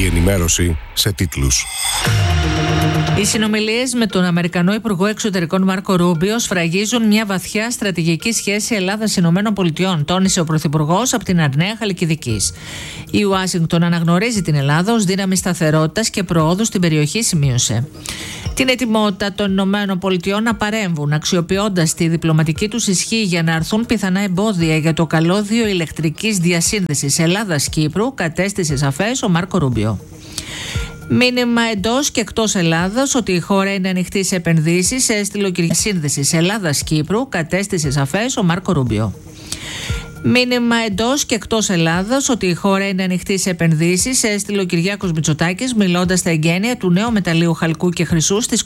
Η ενημέρωση σε τίτλους. Οι συνομιλίες με τον Αμερικανό Υπουργό Εξωτερικών Μάρκο Ρούμπιο σφραγίζουν μια βαθιά στρατηγική σχέση Ελλάδα-ΗΠΑ, τόνισε ο Πρωθυπουργός από την Αρναία Χαλκιδικής. Η Ουάσιγκτον αναγνωρίζει την Ελλάδα ως δύναμη σταθερότητας και προόδου στην περιοχή, σημείωσε. Την ετοιμότητα των ΗΠΑ να παρέμβουν, αξιοποιώντας τη διπλωματική τους ισχύ για να αρθούν πιθανά εμπόδια για το καλώδιο ηλεκτρικής διασύνδεσης Ελλάδα-Κύπρου, κατέστησε σαφές ο Μάρκο Ρούμπιο. Μήνυμα εντός και εκτός Ελλάδας ότι η χώρα είναι ανοιχτή σε επενδύσεις, έστειλε ο Κυριάκος Σύνδεσης Ελλάδας-Κύπρου, κατέστησε σαφές ο Μάρκο Ρούμπιο. Μήνυμα εντός και εκτός Ελλάδας ότι η χώρα είναι ανοιχτή σε επενδύσεις, έστειλε ο Κυριάκος Μητσοτάκης, μιλώντας στα εγγένεια του νέου μεταλλείου χαλκού και χρυσού στις